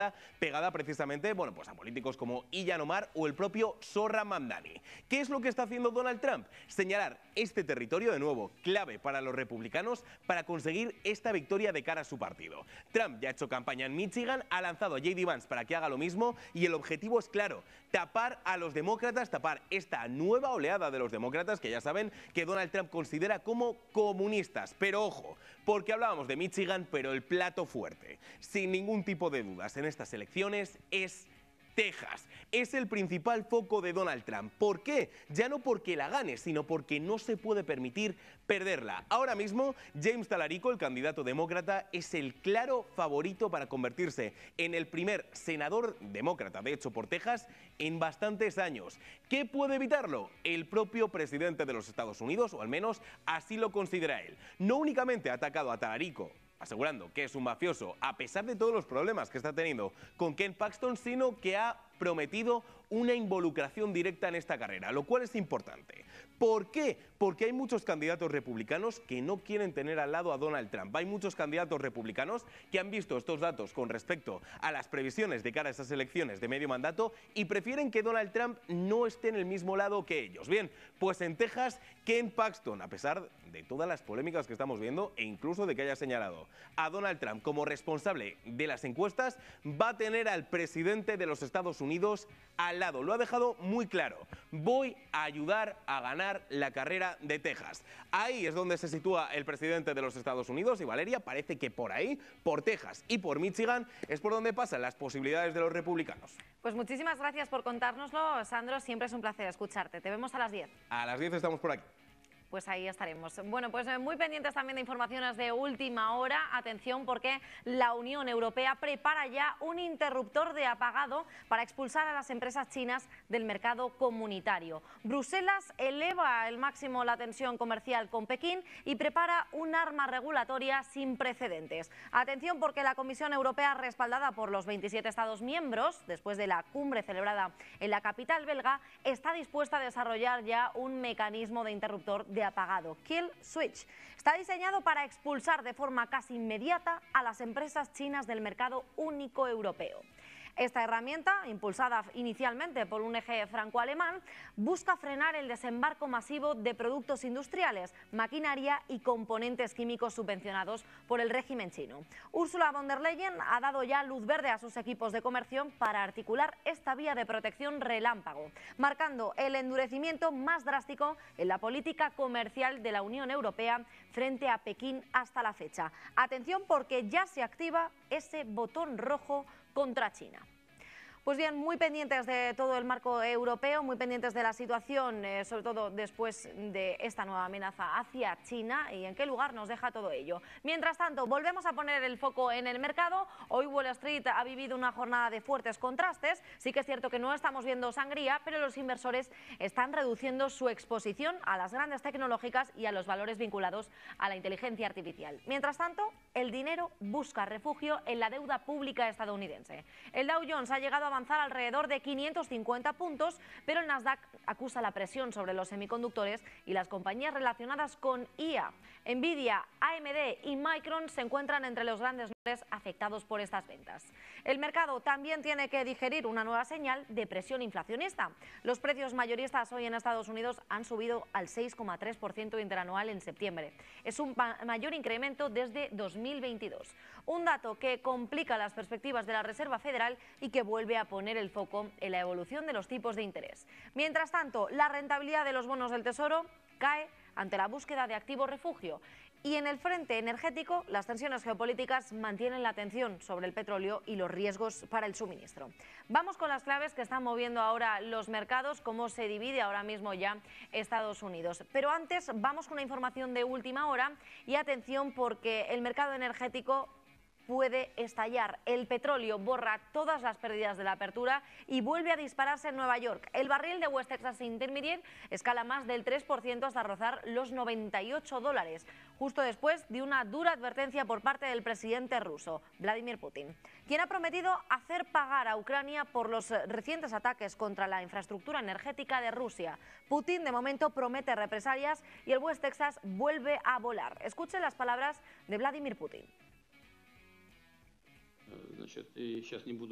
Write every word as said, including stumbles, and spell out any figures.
pegada precisamente, bueno, pues a políticos como Ilhan Omar o el propio Zohran Mamdani. ¿Qué es lo que está haciendo Donald Trump? Señalar este territorio, de nuevo, clave para los republicanos para conseguir esta victoria de cara a su partido. Trump ya ha hecho campaña en Michigan, ha lanzado a J D Vance para que haga lo mismo y el objetivo es claro, tapar a los demócratas, tapar esta nueva oleada de los demócratas que ya saben que Donald Trump considera como comunistas. Pero ojo, porque hablábamos de Michigan, pero el plato fuerte, sin ningún tipo de dudas en estas elecciones, es Texas. Es el principal foco de Donald Trump. ¿Por qué? Ya no porque la gane, sino porque no se puede permitir perderla. Ahora mismo, James Talarico, el candidato demócrata, es el claro favorito para convertirse en el primer senador demócrata, de hecho, por Texas, en bastantes años. ¿Qué puede evitarlo? El propio presidente de los Estados Unidos, o al menos así lo considera él. No únicamente ha atacado a Talarico, asegurando que es un mafioso, a pesar de todos los problemas que está teniendo con Ken Paxton, sino que ha prometido una involucración directa en esta carrera, lo cual es importante. ¿Por qué? Porque hay muchos candidatos republicanos que no quieren tener al lado a Donald Trump. Hay muchos candidatos republicanos que han visto estos datos con respecto a las previsiones de cara a esas elecciones de medio mandato y prefieren que Donald Trump no esté en el mismo lado que ellos. Bien, pues en Texas, Ken Paxton, a pesar de todas las polémicas que estamos viendo e incluso de que haya señalado a Donald Trump como responsable de las encuestas, va a tener al presidente de los Estados Unidos al lado. Lo ha dejado muy claro. Voy a ayudar a ganar la carrera de Texas. Ahí es donde se sitúa el presidente de los Estados Unidos y Valeria, parece que por ahí, por Texas y por Michigan, es por donde pasan las posibilidades de los republicanos. Pues muchísimas gracias por contárnoslo, Sandro. Siempre es un placer escucharte. Te vemos a las diez. A las diez estamos por aquí. Pues ahí estaremos. Bueno, pues muy pendientes también de informaciones de última hora. Atención, porque la Unión Europea prepara ya un interruptor de apagado para expulsar a las empresas chinas del mercado comunitario. Bruselas eleva al máximo la tensión comercial con Pekín y prepara un arma regulatoria sin precedentes. Atención, porque la Comisión Europea, respaldada por los veintisiete Estados miembros, después de la cumbre celebrada en la capital belga, está dispuesta a desarrollar ya un mecanismo de interruptor de apagado, Kill Switch. Está diseñado para expulsar de forma casi inmediata a las empresas chinas del mercado único europeo. Esta herramienta, impulsada inicialmente por un eje franco-alemán, busca frenar el desembarco masivo de productos industriales, maquinaria y componentes químicos subvencionados por el régimen chino. Ursula von der Leyen ha dado ya luz verde a sus equipos de comercio para articular esta vía de protección relámpago, marcando el endurecimiento más drástico en la política comercial de la Unión Europea frente a Pekín hasta la fecha. Atención, porque ya se activa ese botón rojo contra China. Pues bien, muy pendientes de todo el marco europeo, muy pendientes de la situación, eh, sobre todo después de esta nueva amenaza hacia China y en qué lugar nos deja todo ello. Mientras tanto, volvemos a poner el foco en el mercado. Hoy Wall Street ha vivido una jornada de fuertes contrastes. Sí que es cierto que no estamos viendo sangría, pero los inversores están reduciendo su exposición a las grandes tecnológicas y a los valores vinculados a la inteligencia artificial. Mientras tanto, el dinero busca refugio en la deuda pública estadounidense. El Dow Jones ha llegado a avanzar alrededor de quinientos cincuenta puntos, pero el Nasdaq acusa la presión sobre los semiconductores y las compañías relacionadas con I A. Nvidia, A M D y Micron se encuentran entre los grandes nombres afectados por estas ventas. El mercado también tiene que digerir una nueva señal de presión inflacionista. Los precios mayoristas hoy en Estados Unidos han subido al seis coma tres por ciento interanual en septiembre. Es un mayor incremento desde dos mil veintidós. Un dato que complica las perspectivas de la Reserva Federal y que vuelve a poner el foco en la evolución de los tipos de interés. Mientras tanto, la rentabilidad de los bonos del Tesoro cae ante la búsqueda de activo refugio. Y en el frente energético, las tensiones geopolíticas mantienen la atención sobre el petróleo y los riesgos para el suministro. Vamos con las claves que están moviendo ahora los mercados, cómo se divide ahora mismo ya Estados Unidos. Pero antes vamos con una información de última hora y atención, porque el mercado energético puede estallar. El petróleo borra todas las pérdidas de la apertura y vuelve a dispararse en Nueva York. El barril de West Texas Intermediate escala más del tres por ciento hasta rozar los noventa y ocho dólares, justo después de una dura advertencia por parte del presidente ruso, Vladimir Putin, quien ha prometido hacer pagar a Ucrania por los recientes ataques contra la infraestructura energética de Rusia. Putin, de momento, promete represalias y el West Texas vuelve a volar. Escuchen las palabras de Vladimir Putin. Значит, и сейчас не буду